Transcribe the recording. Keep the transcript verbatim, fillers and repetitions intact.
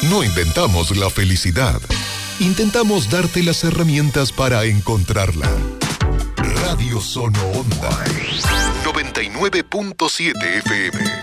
No inventamos la felicidad. Intentamos darte las herramientas para encontrarla. Radio Sono Onda noventa y nueve punto siete F M.